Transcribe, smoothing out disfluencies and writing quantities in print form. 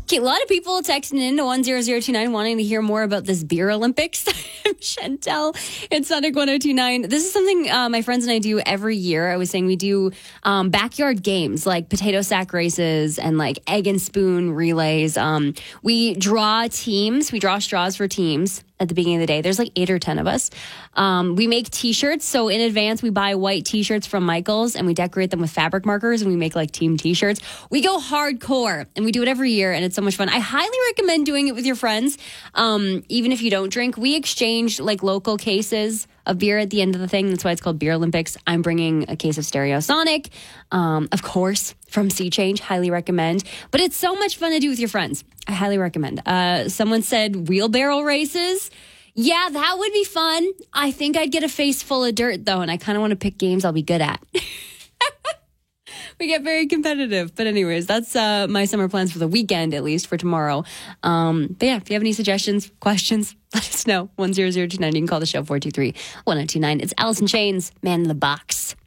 Okay, a lot of people texting in to 10029 wanting to hear more about this beer Olympics. Chantel, it's Sonic 1029. This is something my friends and I do every year. I was saying we do backyard games like potato sack races and like egg and spoon relays. We draw teams. We draw straws for teams at the beginning of the day. There's like 8 or 10 of us. We make T-shirts. So in advance, we buy white T-shirts from Michaels and we decorate them with fabric markers and we make like team T-shirts. We go hardcore and we do it every year and it's so much fun. I highly recommend doing it with your friends. Even if you don't drink, we exchange like local cases of beer at the end of the thing. That's why it's called Beer Olympics. I'm bringing a case of Stereosonic, of course, from Sea Change. Highly recommend. But it's so much fun to do with your friends. I highly recommend. Someone said wheelbarrow races. Yeah, that would be fun. I think I'd get a face full of dirt, though, and I kind of want to pick games I'll be good at. We get very competitive. But anyways, that's my summer plans for the weekend, at least for tomorrow. But yeah, if you have any suggestions, questions, let us know. 10029. You can call the show 423-1029. It's Alice in Chains, Man in the Box.